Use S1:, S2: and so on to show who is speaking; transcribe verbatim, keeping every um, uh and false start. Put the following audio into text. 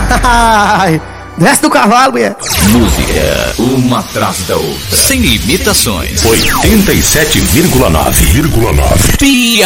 S1: Desce do cavalo, mulher.
S2: Música, uma atrás da outra. Sem limitações.
S3: oitenta e sete vírgula nove.
S2: Pia